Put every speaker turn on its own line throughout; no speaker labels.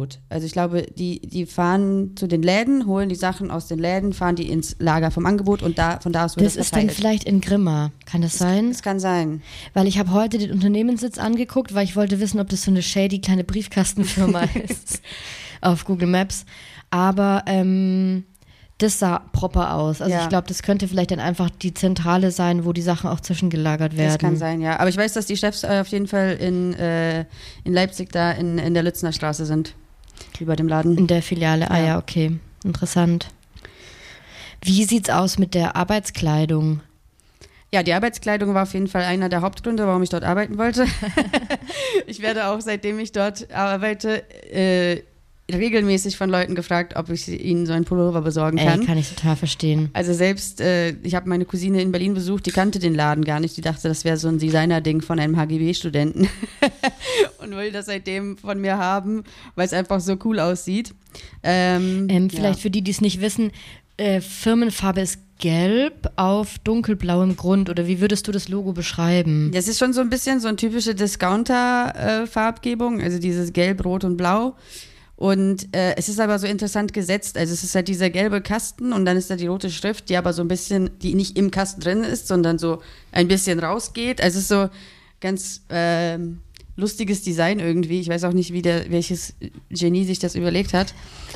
Angebot. Also ich glaube, die fahren zu den Läden, holen die Sachen aus den Läden, fahren die ins Lager vom Angebot und von da aus wird das
Das ist
verteilt.
dann vielleicht in Grimma, kann das sein?
Das kann sein.
Weil ich habe heute den Unternehmenssitz angeguckt, weil ich wollte wissen, ob das so eine shady kleine Briefkastenfirma ist auf Google Maps. Aber das sah proper aus. Also ich glaube, das könnte vielleicht dann einfach die Zentrale sein, wo die Sachen auch zwischengelagert werden.
Das kann sein, ja. Aber ich weiß, dass die Chefs auf jeden Fall in Leipzig da in der Lützner Straße sind. Über dem Laden.
In der Filiale, ja, okay. Interessant. Wie sieht's aus mit der Arbeitskleidung?
Ja, die Arbeitskleidung war auf jeden Fall einer der Hauptgründe, warum ich dort arbeiten wollte. Ich werde auch, seitdem ich dort arbeite, regelmäßig von Leuten gefragt, ob ich ihnen so einen Pullover besorgen kann.
Kann ich total verstehen.
Also selbst, ich habe meine Cousine in Berlin besucht, die kannte den Laden gar nicht. Die dachte, das wäre so ein Designer-Ding von einem HGB-Studenten. Und will das seitdem von mir haben, weil es einfach so cool aussieht.
Vielleicht für die, die es nicht wissen, Firmenfarbe ist gelb auf dunkelblauem Grund. Oder wie würdest du das Logo beschreiben?
Das ist schon so ein bisschen so eine typische Discounter-Farbgebung, also dieses Gelb, Rot und Blau. Und es ist aber so interessant gesetzt, also es ist halt dieser gelbe Kasten und dann ist da die rote Schrift, die aber so ein bisschen, die nicht im Kasten drin ist, sondern so ein bisschen rausgeht. Also es ist so ganz lustiges Design irgendwie. Ich weiß auch nicht, welches Genie sich das überlegt hat.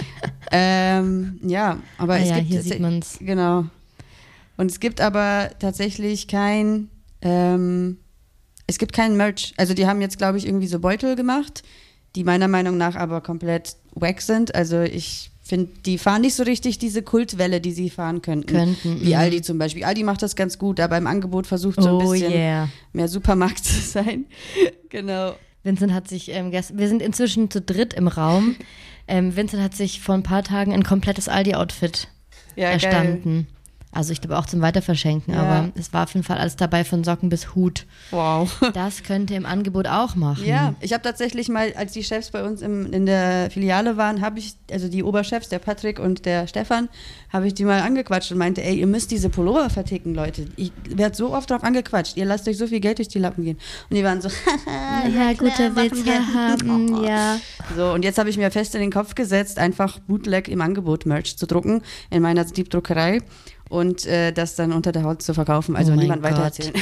Ja, aber es gibt...
Hier sieht man's.
Genau. Und es gibt aber tatsächlich kein Merch. Also die haben jetzt, glaube ich, irgendwie so Beutel gemacht, die meiner Meinung nach aber komplett wack sind. Also ich finde, die fahren nicht so richtig diese Kultwelle, die sie fahren könnten. Wie Aldi zum Beispiel. Aldi macht das ganz gut, aber im Angebot versucht so ein bisschen mehr Supermarkt zu sein. Genau.
Vincent hat sich, wir sind inzwischen zu dritt im Raum. Vincent hat sich vor ein paar Tagen ein komplettes Aldi-Outfit erstanden. Geil. Also ich glaube auch zum Weiterverschenken, aber es war auf jeden Fall alles dabei, von Socken bis Hut.
Wow.
Das könnte im Angebot auch machen.
Ja, ich habe tatsächlich mal, als die Chefs bei uns in der Filiale waren, also die Oberchefs, der Patrick und der Stefan, habe ich die mal angequatscht und meinte, ey, ihr müsst diese Pullover verticken, Leute. Ich werde so oft drauf angequatscht, ihr lasst euch so viel Geld durch die Lappen gehen. Und die waren so,
ja, guter Witz haben, ja.
So, und jetzt habe ich mir fest in den Kopf gesetzt, einfach Bootleg im Angebot Merch zu drucken in meiner Diebdruckerei. Und das dann unter der Haut zu verkaufen, also niemand weitererzählen.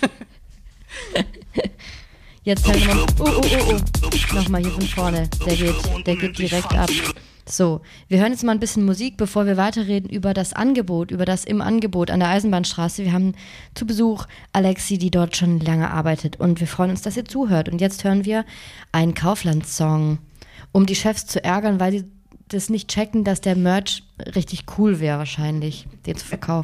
Jetzt halt nochmal, nochmal hier von vorne, der geht direkt ab. So, wir hören jetzt mal ein bisschen Musik, bevor wir weiterreden über das Angebot, über das im Angebot an der Eisenbahnstraße. Wir haben zu Besuch Alexi, die dort schon lange arbeitet und wir freuen uns, dass ihr zuhört. Und jetzt hören wir einen Kaufland-Song, um die Chefs zu ärgern, weil sie das nicht checken, dass der Merch richtig cool wäre wahrscheinlich, den zu verkaufen.